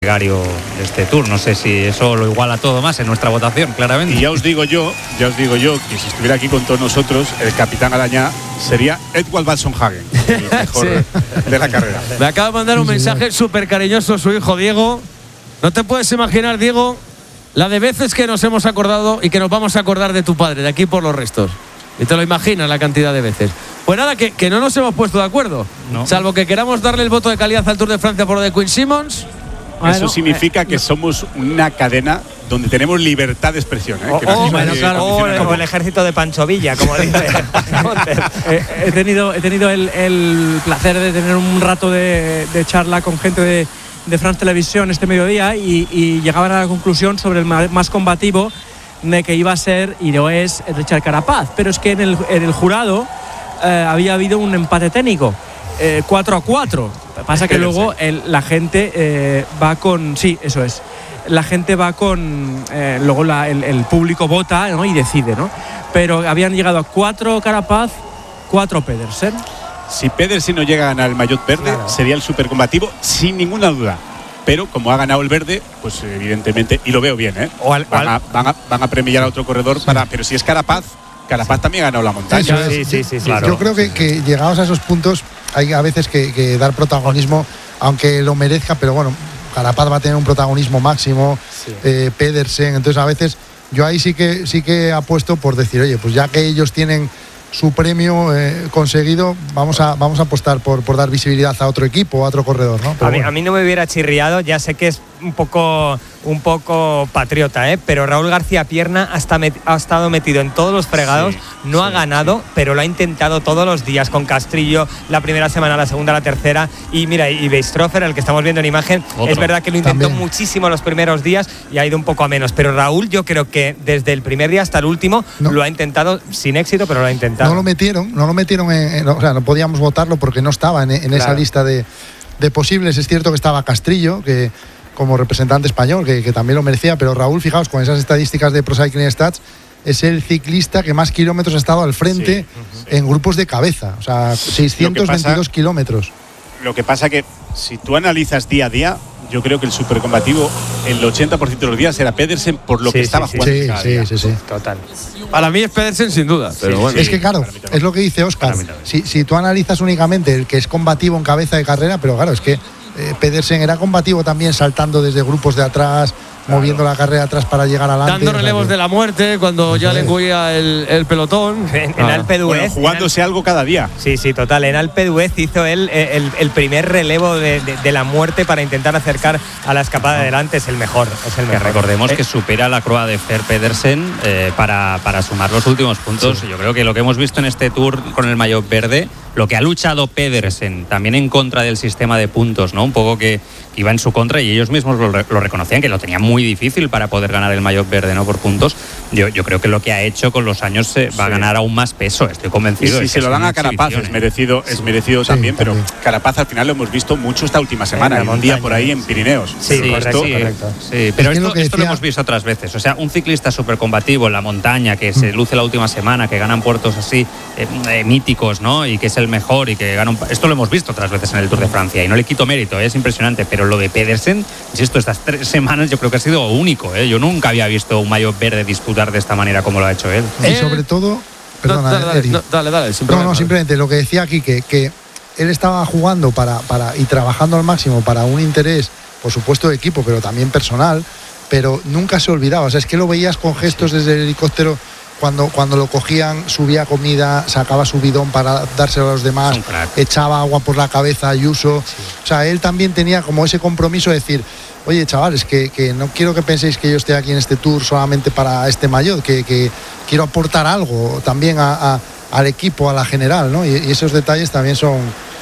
gregario de este Tour. No sé si eso lo iguala todo más en nuestra votación, claramente. Y ya os digo yo que si estuviera aquí con todos nosotros, el capitán Arañá sería Edward Balsonhagen, el mejor de la carrera. Me acaba de mandar un mensaje súper cariñoso su hijo Diego. No te puedes imaginar, Diego, la de veces que nos hemos acordado y que nos vamos a acordar de tu padre, de aquí por los restos. Y te lo imaginas la cantidad de veces. Pues nada, que no nos hemos puesto de acuerdo. No. Salvo que queramos darle el voto de calidad al Tour de Francia por lo de Quinn Simmons. Eso significa que somos una cadena donde tenemos libertad de expresión. O el ejército de Pancho Villa, como dice. He tenido el placer de tener un rato de charla con gente de France Televisión este mediodía y llegaban a la conclusión sobre el más combativo de que iba a ser y lo es Richard Carapaz, pero es que en el jurado había habido un empate técnico 4-4. Pasa que luego la gente va con… Sí, eso es. La gente va con… luego el público vota, ¿no? Y decide, ¿no? Pero habían llegado a 4 Carapaz, 4 Pedersen. Si Pedersen no llega a ganar el maillot verde, sería el supercombativo sin ninguna duda. Pero como ha ganado el verde, pues evidentemente, y lo veo bien, van a premiar a otro corredor pero si es Carapaz también ha ganado la montaña. Sí, claro. Yo creo que llegados a esos puntos hay a veces que dar protagonismo, aunque lo merezca, pero bueno, Carapaz va a tener un protagonismo máximo, Pedersen, entonces a veces yo ahí sí que apuesto por decir, oye, pues ya que ellos tienen su premio conseguido, vamos a apostar por dar visibilidad a otro equipo, a otro corredor, ¿no? A mí no me hubiera chirriado, ya sé que es un poco patriota, pero Raúl García Pierna ha estado metido en todos los fregados, no ha ganado, pero lo ha intentado todos los días con Castrillo, la primera semana, la segunda, la tercera, y mira, y Weistrofer, el que estamos viendo en imagen, es verdad que lo intentó muchísimo los primeros días y ha ido un poco a menos, pero Raúl yo creo que desde el primer día hasta el último lo ha intentado sin éxito, pero lo ha intentado. No lo metieron o sea, no podíamos votarlo porque no estaba en esa lista de posibles. Es cierto que estaba Castrillo, que como representante español, que también lo merecía, pero Raúl, fijaos, con esas estadísticas de Pro Cycling Stats, es el ciclista que más kilómetros ha estado al frente en grupos de cabeza, o sea, 622 kilómetros. Lo que pasa que si tú analizas día a día, yo creo que el supercombativo, el 80% de los días era Pedersen por lo que estaba jugando. Sí. Total. Para mí es Pedersen sin duda, pero bueno. Es que claro, es lo que dice Óscar. Si tú analizas únicamente el que es combativo en cabeza de carrera, pero claro, es que Pedersen era combativo también saltando desde grupos de atrás, moviendo la carrera atrás para llegar adelante. Dando relevos de la muerte cuando ya le engullía el pelotón. En Alpe d'Huez. Jugándose algo cada día. Sí, total. En Alpe d'Huez hizo él el primer relevo de la muerte para intentar acercar a la escapada de delante. Es el mejor. Que recordemos que supera la Croix de Fer Pedersen para sumar los últimos puntos. Sí. Yo creo que lo que hemos visto en este Tour con el maillot verde, lo que ha luchado Pedersen también en contra del sistema de puntos, ¿no? Un poco que iba en su contra y ellos mismos lo reconocían, que lo tenían muy difícil para poder ganar el maillot verde, ¿no? Por puntos. Yo creo que lo que ha hecho con los años va a ganar aún más peso, estoy convencido. Y si se lo dan a Carapaz es merecido también, pero Carapaz al final lo hemos visto mucho esta última semana, un día por ahí en Pirineos. Correcto. Sí, pero esto lo hemos visto otras veces. O sea, un ciclista súper combativo en la montaña, que se luce la última semana, que ganan puertos así míticos, ¿no? Y que es el mejor y que gana esto lo hemos visto otras veces en el Tour de Francia y no le quito mérito, es impresionante, pero lo de Pedersen, estas 3 semanas yo creo que ha sido único, Yo nunca había visto un maillot verde disputar de esta manera como lo ha hecho él. Y sobre todo, perdona, dale, simplemente lo que decía aquí, que él estaba jugando y trabajando al máximo para un interés, por supuesto de equipo, pero también personal, pero nunca se olvidaba, o sea, es que lo veías con gestos desde el helicóptero. Cuando lo cogían, subía comida, sacaba su bidón para dárselo a los demás, echaba agua por la cabeza a Ayuso. O sea, él también tenía como ese compromiso de decir, oye, chavales, que no quiero que penséis que yo esté aquí en este Tour solamente para este maillot, que quiero aportar algo también al equipo, a la general, ¿no? Y esos detalles también son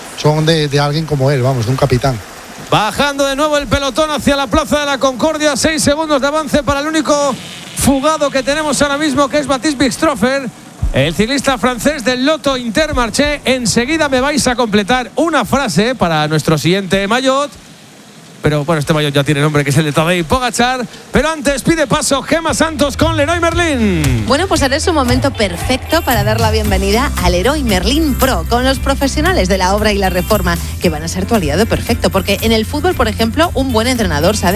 de alguien como él, vamos, de un capitán. Bajando de nuevo el pelotón hacia la Plaza de la Concordia, 6 segundos de avance para el único fugado que tenemos ahora mismo, que es Baptiste Weistrofer, el ciclista francés del Lotto Intermarché. Enseguida me vais a completar una frase para nuestro siguiente maillot. Pero bueno, este maillot ya tiene nombre, que es el de Tadej Pogačar. Pero antes pide paso Gemma Santos con Leroy Merlin. Bueno, pues ahora es un momento perfecto para dar la bienvenida al Leroy Merlin Pro, con los profesionales de la obra y la reforma, que van a ser tu aliado perfecto. Porque en el fútbol, por ejemplo, un buen entrenador sabe